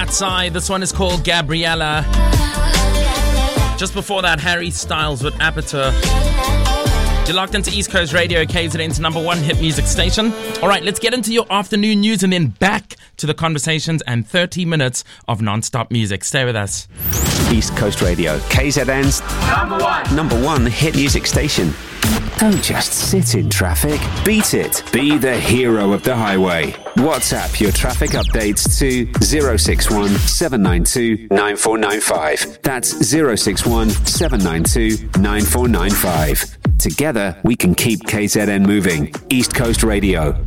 Cat's Eye. This one is called Gabriella. Just before that, Harry Styles with Aperture. You're locked into East Coast Radio, KZN's number one hit music station. All right, let's get into your afternoon news and then back to the conversations and 30 minutes of non-stop music. Stay with us. East Coast Radio, KZN's number one hit music station. Don't just sit in traffic. Beat it. Be the hero of the highway. WhatsApp your traffic updates to 061 792 9495. That's 061 792 9495. Together, we can keep KZN moving. East Coast Radio.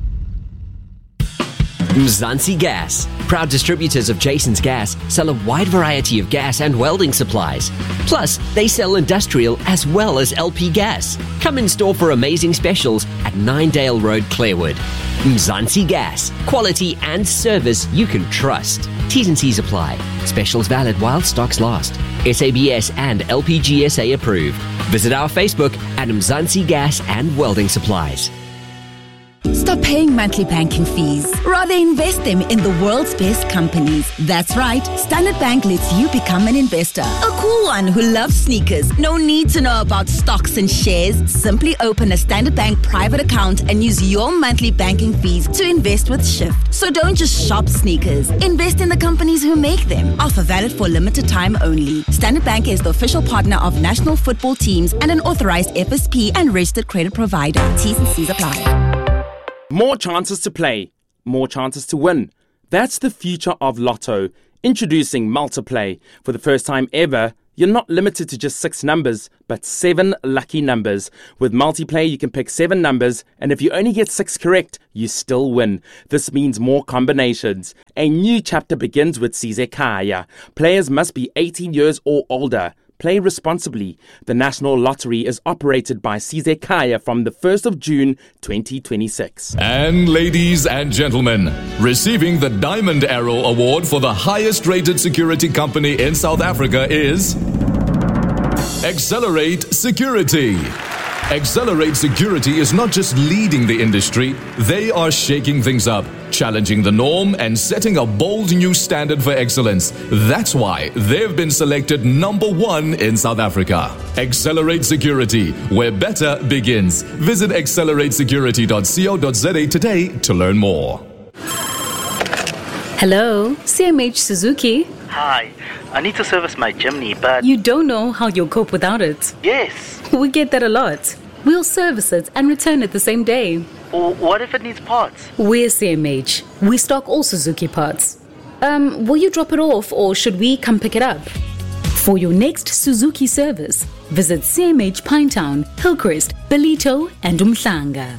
Mzansi Gas, proud distributors of Jason's Gas, sell a wide variety of gas and welding supplies. Plus, they sell industrial as well as LP gas. Come in store for amazing specials at Ninedale Road, Clarewood. Mzansi Gas, quality and service you can trust. T's and C's apply. Specials valid while stocks last. SABS and LPGSA approved. Visit our Facebook at Mzansi Gas and Welding Supplies. Stop paying monthly banking fees. Rather invest them in the world's best companies. That's right. Standard Bank lets you become an investor. A cool one who loves sneakers. No need to know about stocks and shares. Simply open a Standard Bank private account and use your monthly banking fees to invest with Shift. So don't just shop sneakers. Invest in the companies who make them. Offer valid for limited time only. Standard Bank is the official partner of national football teams and an authorized FSP and registered credit provider. T's and C's apply. More chances to play, more chances to win. That's the future of Lotto. Introducing Multiplay. For the first time ever, you're not limited to just 6 numbers, but 7 lucky numbers. With Multiplay, you can pick 7 numbers, and if you only get 6 correct, you still win. This means more combinations. A new chapter begins with Sizekaya. Players must be 18 years or older. Play responsibly. The National Lottery is operated by Sizekaya from the 1st of June 2026. And ladies and gentlemen, receiving the Diamond Arrow Award for the highest rated security company in South Africa is Accelerate Security. Accelerate Security is not just leading the industry, they are shaking things up, challenging the norm and setting a bold new standard for excellence. That's why they've been selected number 1 in South Africa. Accelerate Security, where better begins. Visit acceleratesecurity.co.za today to learn more. Hello, CMH Suzuki. Hi, I need to service my Jimny, but... You don't know how you'll cope without it. Yes. We get that a lot. We'll service it and return it the same day. What if it needs parts? We're CMH. We stock all Suzuki parts. Will you drop it off or should we come pick it up? For your next Suzuki service, visit CMH Pinetown, Hillcrest, Ballito and Umhlanga.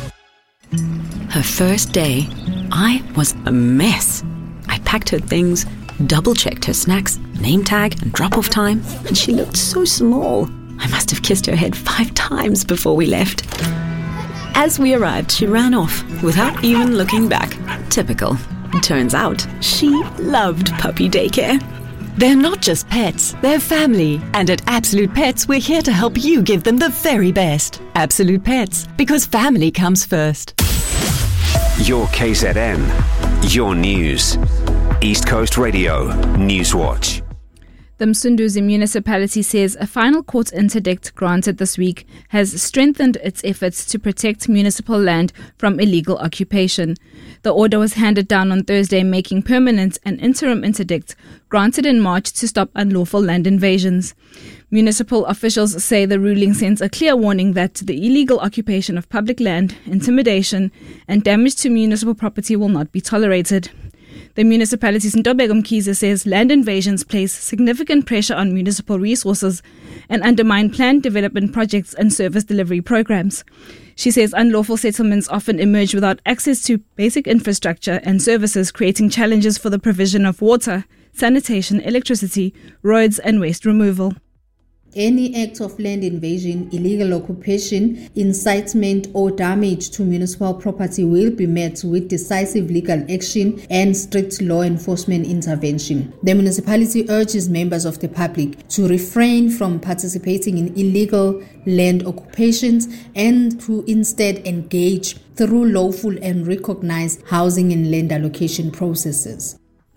Her first day, I was a mess. I packed her things, double-checked her snacks, name tag and drop-off time, and she looked so small. I must have kissed her head 5 times before we left. As we arrived, she ran off without even looking back. Typical. Turns out, she loved puppy daycare. They're not just pets, they're family. And at Absolute Pets, we're here to help you give them the very best. Absolute Pets, because family comes first. Your KZN, your news. East Coast Radio, Newswatch. The Msunduzi municipality says a final court interdict granted this week has strengthened its efforts to protect municipal land from illegal occupation. The order was handed down on Thursday, making permanent an interim interdict granted in March to stop unlawful land invasions. Municipal officials say the ruling sends a clear warning that the illegal occupation of public land, intimidation, and damage to municipal property will not be tolerated. The municipality's Ntobeko Mkhize says land invasions place significant pressure on municipal resources and undermine planned development projects and service delivery programs. She says unlawful settlements often emerge without access to basic infrastructure and services, creating challenges for the provision of water, sanitation, electricity, roads and waste removal. Any act of land invasion, illegal occupation, incitement or damage to municipal property will be met with decisive legal action and strict law enforcement intervention. The municipality urges members of the public to refrain from participating in illegal land occupations and to instead engage through lawful and recognized housing and land allocation processes.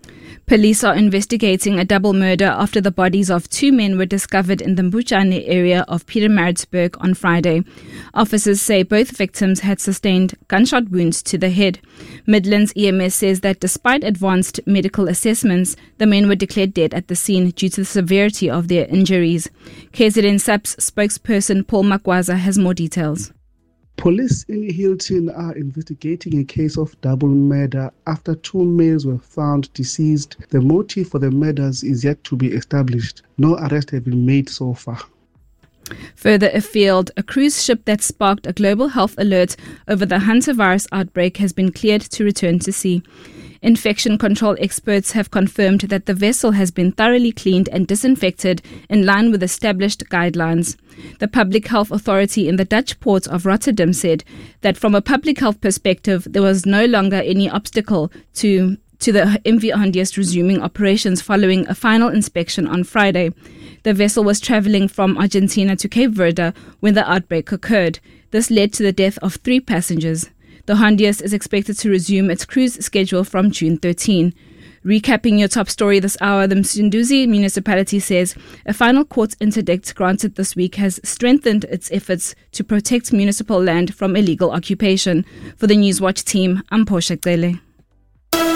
Police are investigating a double murder after the bodies of 2 men were discovered in the Mbujane area of Pietermaritzburg on Friday. Officers say both victims had sustained gunshot wounds to the head. Midlands EMS says that despite advanced medical assessments, the men were declared dead at the scene due to the severity of their injuries. KZN SAPS spokesperson Paul Makwaza has more details. Police in Hilton are investigating a case of double murder after 2 males were found deceased. The motive for the murders is yet to be established. No arrests have been made so far. Further afield, a cruise ship that sparked a global health alert over the hantavirus outbreak has been cleared to return to sea. Infection control experts have confirmed that the vessel has been thoroughly cleaned and disinfected in line with established guidelines. The Public Health Authority in the Dutch port of Rotterdam said that from a public health perspective, there was no longer any obstacle to the MV Hondius resuming operations following a final inspection on Friday. The vessel was travelling from Argentina to Cape Verde when the outbreak occurred. This led to the death of 3 passengers. The Hondius is expected to resume its cruise schedule from June 13. Recapping your top story this hour, the Msunduzi municipality says a final court interdict granted this week has strengthened its efforts to protect municipal land from illegal occupation. For the Newswatch team, I'm Portia Cele.